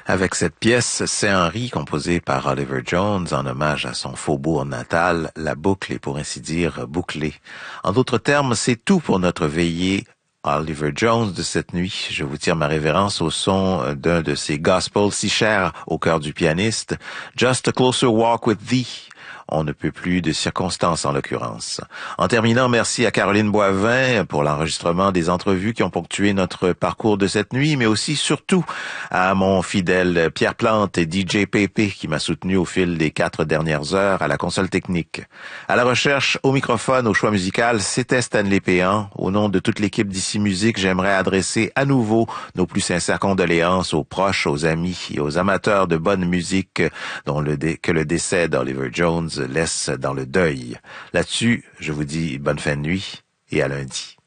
Avec cette pièce, c'est Henri, composée par Oliver Jones en hommage à son faubourg natal, la boucle est pour ainsi dire bouclée. En d'autres termes, c'est tout pour notre veillée Oliver Jones de cette nuit. Je vous tire ma révérence au son d'un de ces gospels si chers au cœur du pianiste, Just a Closer Walk with Thee. On ne peut plus de circonstances en l'occurrence. En terminant, merci à Caroline Boivin pour l'enregistrement des entrevues qui ont ponctué notre parcours de cette nuit, mais aussi surtout à mon fidèle Pierre Plante et DJ Pépé qui m'a soutenu au fil des 4 dernières heures à la console technique. À la recherche, au microphone, au choix musical, c'était Stanley Péan. Au nom de toute l'équipe d'Ici Musique, j'aimerais adresser à nouveau nos plus sincères condoléances aux proches, aux amis et aux amateurs de bonne musique que le décès d'Oliver Jones laisse dans le deuil. Là-dessus, je vous dis bonne fin de nuit et à lundi.